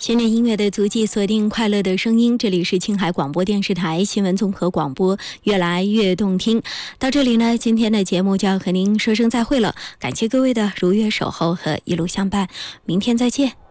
旋律音乐的足迹，锁定快乐的声音。这里是青海广播电视台新闻综合广播，越来越动听。到这里呢，今天的节目就要和您说声再会了。感谢各位的如约守候和一路相伴，明天再见。